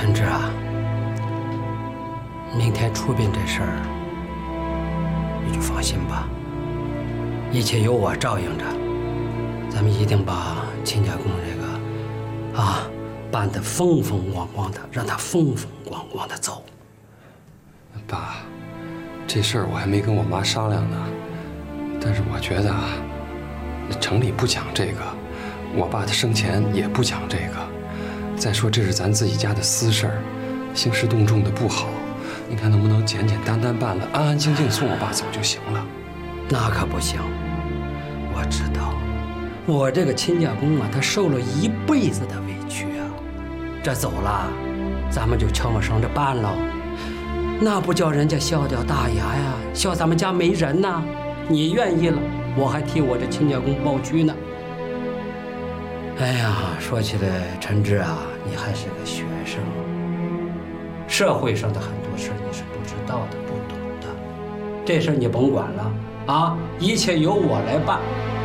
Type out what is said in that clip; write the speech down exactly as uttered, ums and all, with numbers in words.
陈志啊，明天出殡这事儿，你就放心吧，一切有我照应着。咱们一定把亲家公这个啊办得风风光光的，让他风风光光的走。 爸，这事儿我还没跟我妈商量呢，但是我觉得啊，城里不讲这个，我爸他生前也不讲这个。再说这是咱自己家的私事儿，兴师动众的不好。你看能不能简简单单办了，安安静静送我爸走就行了？ 那可不行，我知道，我这个亲家公啊，他受了一辈子的委屈啊，这走了，咱们就悄没声的办了，那不叫人家笑掉大牙呀，笑咱们家没人呐。你愿意了，我还替我这亲家公抱屈呢。哎呀，说起来，陈志啊，你还是个学生，社会上的很多事你是不知道的、不懂的，这事你甭管了啊，一切由我来办。